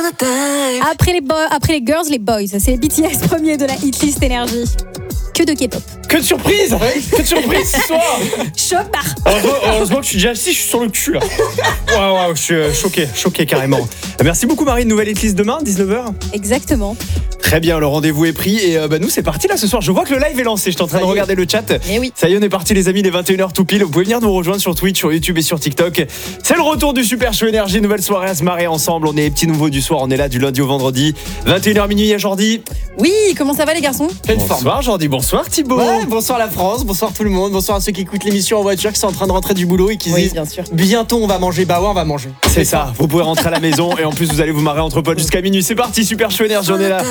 Après les girls, les boys. C'est BTS premier de la hitlist énergie. Que de K-pop. Que de surprise. Que de surprise ce soir. Choc bar. Heureusement que je suis déjà assis, je suis sur le cul là. Waouh, je suis choqué carrément. Merci beaucoup Marie, nouvelle hitlist demain, 19h. Exactement. Très bien, le rendez-vous est pris et nous c'est parti là ce soir. Je vois que le live est lancé, je suis en train de regarder le chat. Eh oui. Ça y est, on est parti les amis, les 21h tout pile. Vous pouvez venir nous rejoindre sur Twitch, sur YouTube et sur TikTok. C'est le retour du Super Show Énergie, nouvelle soirée à se marrer ensemble. On est les petits nouveaux du soir, on est là du lundi au vendredi. 21h minuit à Jordi. Oui, comment ça va les garçons? Bonsoir Jordi, bonsoir Thibaut. Ouais, bonsoir la France, bonsoir tout le monde, bonsoir à ceux qui écoutent l'émission en voiture, qui sont en train de rentrer du boulot et qui Oui, disent bien sûr. bientôt on va manger. Bah ouais, on va manger. C'est ça, vous pouvez rentrer à la maison et en plus vous allez vous marrer entre potes jusqu'à minuit. C'est parti, Super Show Énergie, on est là.